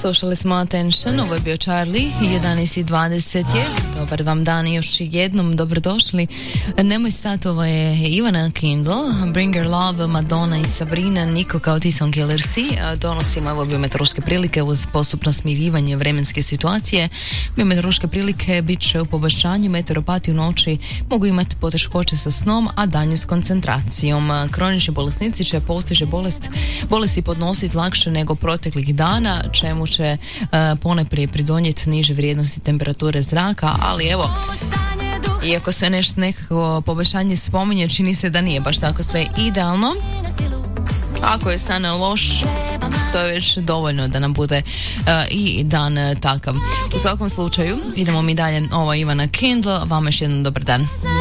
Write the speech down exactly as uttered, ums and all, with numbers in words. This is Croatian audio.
Slušali smo Attention, ovo je bio Charlie, jedanaest i dvadeset je. Dobar vam dan i još jednom dobrodošli. Nemoj stati, ovo je Ivana Kindle, Bring Your Love, Madonna i Sabrina, Niko kao ti sam Killer C. Donosimo evo biometeorološke prilike uz postupno smirivanje vremenske situacije. Biometeorološke prilike bit će u poboljšanju, meteoropati u noći mogu imati poteškoće sa snom, a danju s koncentracijom. Kronični bolesnici će postiže bolest, bolesti podnositi lakše nego proteklih dana, čemu će uh, poneprije pridonijeti niže vrijednosti temperature zraka, ali evo, iako se nešto nekako poboljšanje spominje, čini se da nije baš tako sve idealno. Ako je san loš, to je već dovoljno da nam bude uh, i dan uh, takav. U svakom slučaju, idemo mi dalje. Ovo je Ivana Kindle, vama još jedan dobar dan.